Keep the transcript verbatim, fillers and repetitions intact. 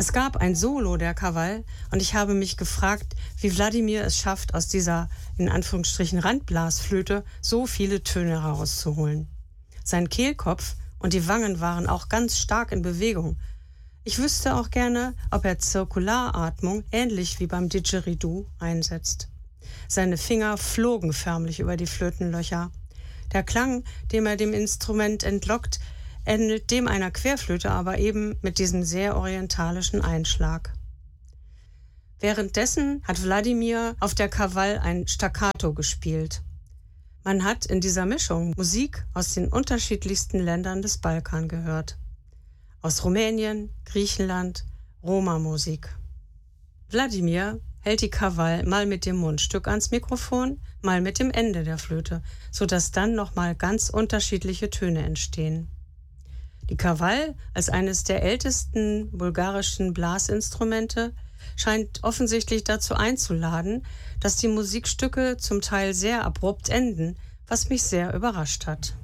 Es gab ein Solo der Krawall und ich habe mich gefragt, wie Wladimir es schafft, aus dieser, in Anführungsstrichen, Randblasflöte so viele Töne herauszuholen. Sein Kehlkopf und die Wangen waren auch ganz stark in Bewegung. Ich wüsste auch gerne, ob er Zirkularatmung ähnlich wie beim Didgeridoo einsetzt. Seine Finger flogen förmlich über die Flötenlöcher. Der Klang, den er dem Instrument entlockt, ähnelt dem einer Querflöte, aber eben mit diesem sehr orientalischen Einschlag. Währenddessen hat Wladimir auf der Krawall ein Staccato gespielt. Man hat in dieser Mischung Musik aus den unterschiedlichsten Ländern des Balkan gehört. Aus Rumänien, Griechenland, Roma-Musik. Wladimir hält die Krawall mal mit dem Mundstück ans Mikrofon, mal mit dem Ende der Flöte, sodass dann nochmal ganz unterschiedliche Töne entstehen. Die Krawall, als eines der ältesten bulgarischen Blasinstrumente, scheint offensichtlich dazu einzuladen, dass die Musikstücke zum Teil sehr abrupt enden, was mich sehr überrascht hat.